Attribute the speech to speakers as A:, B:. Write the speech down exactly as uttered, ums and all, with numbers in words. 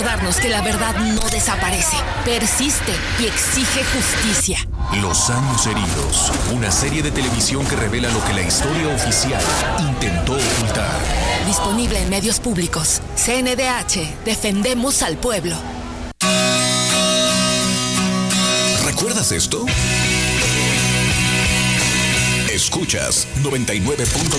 A: recordarnos que la verdad no desaparece, persiste y exige justicia.
B: Los años heridos, una serie de televisión que revela lo que la historia oficial intentó ocultar.
A: Disponible en medios públicos. C N D H, defendemos al pueblo.
B: ¿Recuerdas esto? Escuchas noventa y nueve punto